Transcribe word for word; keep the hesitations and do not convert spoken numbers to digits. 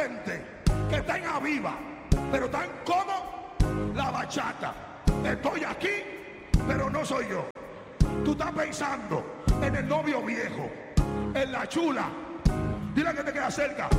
gente que están a viva, pero están como la bachata. Estoy aquí, pero no soy yo. Tú estás pensando en el novio viejo, en la chula. Dile que te queda cerca.